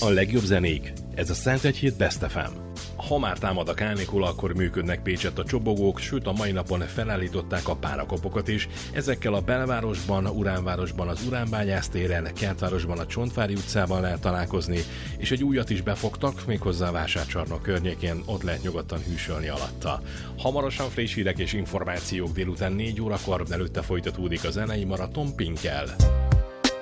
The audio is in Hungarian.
A legjobb zenék, ez a Szentegyhíd Best FM. Ha már támad a kánikula, akkor működnek Pécsett a csobogók, sőt a mai napon felállították a párakopokat is. Ezekkel a belvárosban, Uránvárosban az Uránbányász téren, Kertvárosban a Csontvári utcában lehet találkozni, és egy újat is befogtak, méghozzá a Vásárcsarnok környékén, ott lehet nyugodtan hűsölni alatta. Hamarosan friss hírek és információk délután 4 órakor, előtte folytatódik a zenei maraton Pinkkel.